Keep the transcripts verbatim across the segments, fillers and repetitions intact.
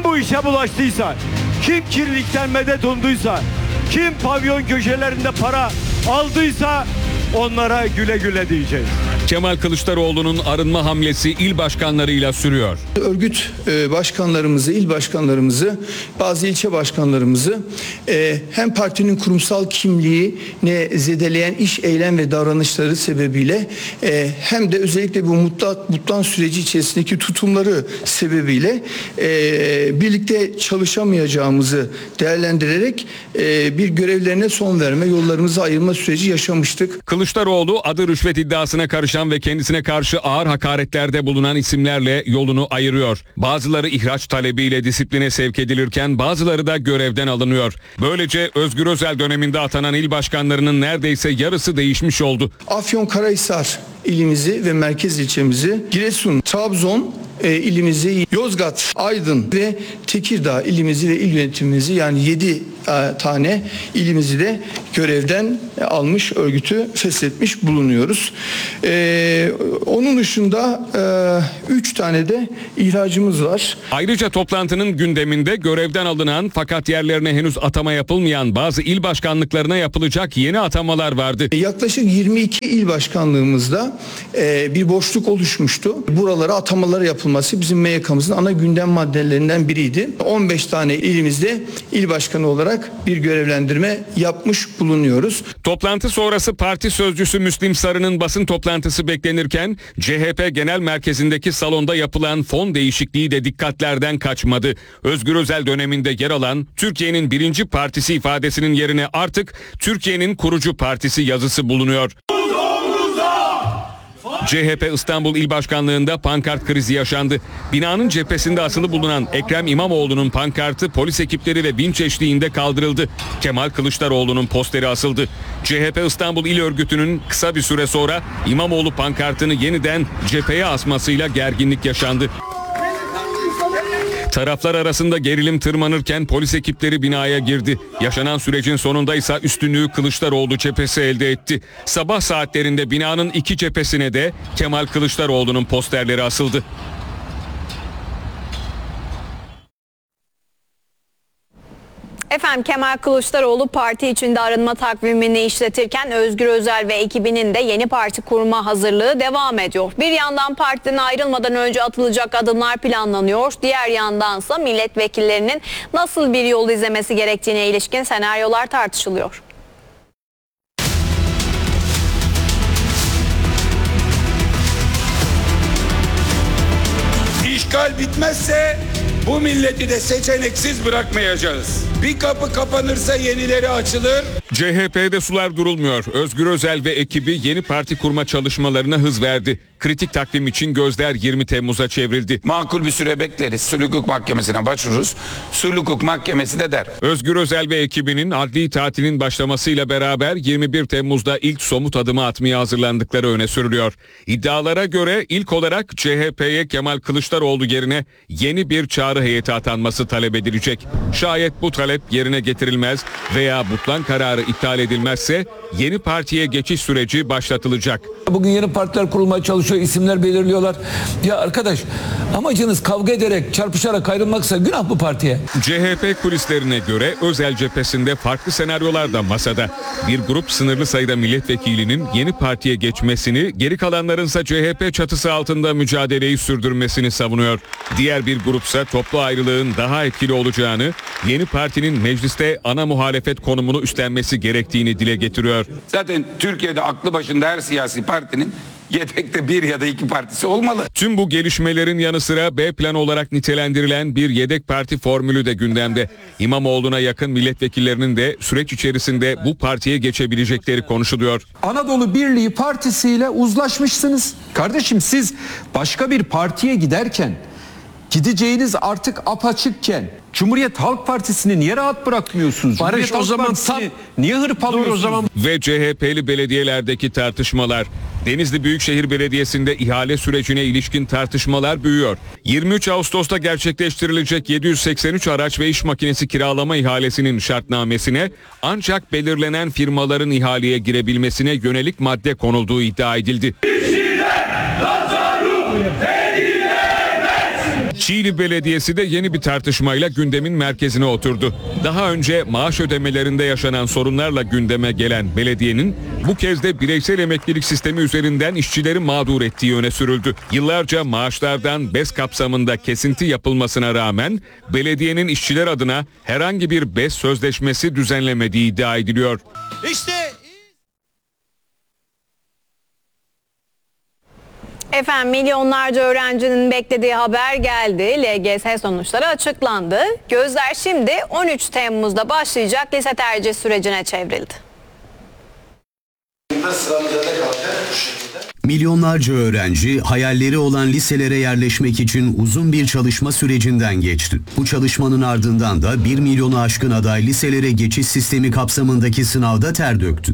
bu işe bulaştıysa, kim kirlilikten medet umduysa, kim pavyon köşelerinde para aldıysa onlara güle güle diyeceğiz. Kemal Kılıçdaroğlu'nun arınma hamlesi il başkanlarıyla sürüyor. Örgüt başkanlarımızı, il başkanlarımızı, bazı ilçe başkanlarımızı hem partinin kurumsal kimliğini zedeleyen iş, eylem ve davranışları sebebiyle hem de özellikle bu mutlak mutlan süreci içerisindeki tutumları sebebiyle birlikte çalışamayacağımızı değerlendirerek bir görevlerine son verme, yollarımızı ayırma süreci yaşamıştık. Kılıçdaroğlu adı rüşvet iddiasına karışan ve kendisine karşı ağır hakaretlerde bulunan isimlerle yolunu ayırıyor. Bazıları ihraç talebiyle disipline sevk edilirken bazıları da görevden alınıyor. Böylece Özgür Özel döneminde atanan il başkanlarının neredeyse yarısı değişmiş oldu. Afyonkarahisar ilimizi ve merkez ilçemizi, Giresun, Trabzon e, ilimizi, Yozgat, Aydın ve Tekirdağ ilimizi ve il yönetimimizi, yani yedi e, tane ilimizi de görevden e, almış, örgütü feshetmiş bulunuyoruz. E, onun dışında üç e, tane de ihracımız var. Ayrıca toplantının gündeminde görevden alınan fakat yerlerine henüz atama yapılmayan bazı il başkanlıklarına yapılacak yeni atamalar vardı. E, yaklaşık yirmi iki il başkanlığımızda e, bir boşluk oluşmuştu. Buralara atamaları yapılması bizim M Y K'mızın ana gündem maddelerinden biriydi. on beş tane ilimizde il başkanı olarak bir görevlendirme yapmış bulunuyoruz. Toplantı sonrası parti sözcüsü Müslim Sarı'nın basın toplantısı beklenirken C H P Genel Merkezi'ndeki salonda yapılan fon değişikliği de dikkatlerden kaçmadı. Özgür Özel döneminde yer alan Türkiye'nin birinci partisi ifadesinin yerine artık Türkiye'nin kurucu partisi yazısı bulunuyor. C H P İstanbul İl Başkanlığı'nda pankart krizi yaşandı. Binanın cephesinde asılı bulunan Ekrem İmamoğlu'nun pankartı polis ekipleri ve vinç eşliğinde kaldırıldı. Kemal Kılıçdaroğlu'nun posteri asıldı. C H P İstanbul İl Örgütü'nün kısa bir süre sonra İmamoğlu pankartını yeniden cepheye asmasıyla gerginlik yaşandı. Taraflar arasında gerilim tırmanırken polis ekipleri binaya girdi. Yaşanan sürecin sonunda ise üstünlüğü Kılıçdaroğlu cephesi elde etti. Sabah saatlerinde binanın iki cephesine de Kemal Kılıçdaroğlu'nun posterleri asıldı. Efendim, Kemal Kılıçdaroğlu parti içinde arınma takvimini işletirken Özgür Özel ve ekibinin de yeni parti kurma hazırlığı devam ediyor. Bir yandan partiden ayrılmadan önce atılacak adımlar planlanıyor. Diğer yandansa milletvekillerinin nasıl bir yol izlemesi gerektiğine ilişkin senaryolar tartışılıyor. İşgal bitmezse bu milleti de seçeneksiz bırakmayacağız. Bir kapı kapanırsa yenileri açılır. C H P'de sular durulmuyor. Özgür Özel ve ekibi yeni parti kurma çalışmalarına hız verdi. Kritik takvim için gözler yirmi Temmuz'a çevrildi. Makul bir süre bekleriz. Sulh Hukuk Mahkemesi'ne başvururuz. Sulh Hukuk Mahkemesi de der. Özgür Özel ve ekibinin adli tatilin başlamasıyla beraber yirmi bir Temmuz'da ilk somut adımı atmaya hazırlandıkları öne sürülüyor. İddialara göre ilk olarak C H P'ye Kemal Kılıçdaroğlu yerine yeni bir çağrı heyeti atanması talep edilecek. Şayet bu talep yerine getirilmez veya butlan kararı iptal edilmezse yeni partiye geçiş süreci başlatılacak. Bugün yeni partiler kurulmaya çalışıyor, isimler belirliyorlar. Ya arkadaş, amacınız kavga ederek, çarpışarak ayrılmaksa günah bu partiye. C H P kulislerine göre Özel cephesinde farklı senaryolar da masada. Bir grup sınırlı sayıda milletvekilinin yeni partiye geçmesini, geri kalanlarınsa C H P çatısı altında mücadeleyi sürdürmesini savunuyor. Diğer bir grupsa toplu ayrılığın daha etkili olacağını, yeni partinin mecliste ana muhalefet konumunu üstlenmesi gerektiğini dile getiriyor. Zaten Türkiye'de aklı başında her siyasi partinin yedekte bir ya da iki partisi olmalı. Tüm bu gelişmelerin yanı sıra B plan olarak nitelendirilen bir yedek parti formülü de gündemde. İmamoğlu'na yakın milletvekillerinin de süreç içerisinde bu partiye geçebilecekleri konuşuluyor. Anadolu Birliği Partisi ile uzlaşmışsınız. Kardeşim, siz başka bir partiye giderken, gideceğiniz artık apaçıkken Cumhuriyet Halk Partisi'ni niye rahat bırakmıyorsunuz? Barış, Cumhuriyet o Halk zaman Partisi'ni tam niye hırpalıyorsunuz? o zaman. Ve C H P'li belediyelerdeki tartışmalar. Denizli Büyükşehir Belediyesi'nde ihale sürecine ilişkin tartışmalar büyüyor. yirmi üç Ağustos'ta gerçekleştirilecek yedi yüz seksen üç araç ve iş makinesi kiralama ihalesinin şartnamesine ancak belirlenen firmaların ihaleye girebilmesine yönelik madde konulduğu iddia edildi. Şiili Belediyesi de yeni bir tartışmayla gündemin merkezine oturdu. Daha önce maaş ödemelerinde yaşanan sorunlarla gündeme gelen belediyenin bu kez de bireysel emeklilik sistemi üzerinden işçileri mağdur ettiği öne sürüldü. Yıllarca maaşlardan BES kapsamında kesinti yapılmasına rağmen belediyenin işçiler adına herhangi bir BES sözleşmesi düzenlemediği iddia ediliyor. İşte Efendim milyonlarca öğrencinin beklediği haber geldi. L G S sonuçları açıklandı. Gözler şimdi on üç Temmuz'da başlayacak lise tercih sürecine çevrildi. Milyonlarca öğrenci hayalleri olan liselere yerleşmek için uzun bir çalışma sürecinden geçti. Bu çalışmanın ardından da bir milyonu aşkın aday liselere geçiş sistemi kapsamındaki sınavda ter döktü.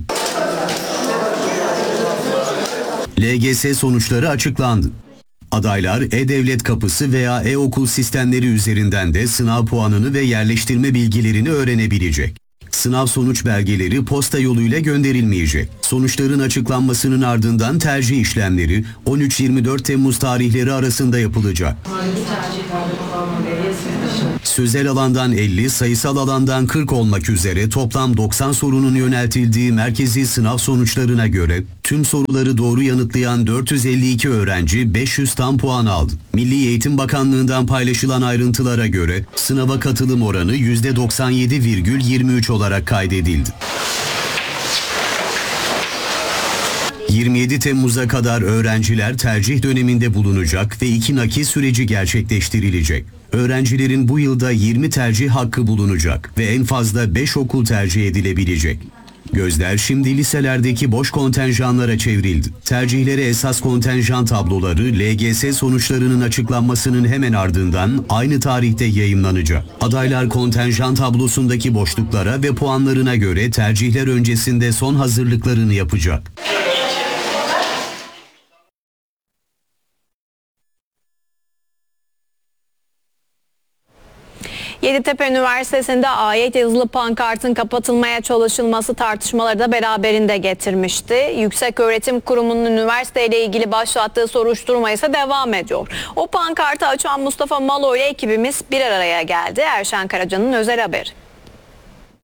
L G S sonuçları açıklandı. Adaylar E-Devlet Kapısı veya e-okul sistemleri üzerinden de sınav puanını ve yerleştirme bilgilerini öğrenebilecek. Sınav sonuç belgeleri posta yoluyla gönderilmeyecek. Sonuçların açıklanmasının ardından tercih işlemleri on üç yirmi dört Temmuz tarihleri arasında yapılacak. Sözel alandan elli, sayısal alandan kırk olmak üzere toplam doksan sorunun yöneltildiği merkezi sınav sonuçlarına göre tüm soruları doğru yanıtlayan dört yüz elli iki öğrenci beş yüz tam puan aldı. Milli Eğitim Bakanlığı'ndan paylaşılan ayrıntılara göre sınava katılım oranı yüzde doksan yedi virgül yirmi üç olarak kaydedildi. yirmi yedi Temmuz'a kadar öğrenciler tercih döneminde bulunacak ve iki nakil süreci gerçekleştirilecek. Öğrencilerin bu yılda yirmi tercih hakkı bulunacak ve en fazla beş okul tercih edilebilecek. Gözler şimdi liselerdeki boş kontenjanlara çevrildi. Tercihlere esas kontenjan tabloları L G S sonuçlarının açıklanmasının hemen ardından aynı tarihte yayımlanacak. Adaylar kontenjan tablosundaki boşluklara ve puanlarına göre tercihler öncesinde son hazırlıklarını yapacak. Yeditepe Üniversitesi'nde ayet yazılı pankartın kapatılmaya çalışılması tartışmaları da beraberinde getirmişti. Yükseköğretim Kurumu'nun üniversiteyle ilgili başlattığı soruşturma ise devam ediyor. O pankartı açan Mustafa Malo ile ekibimiz bir araya geldi. Erşen Karaca'nın özel haberi.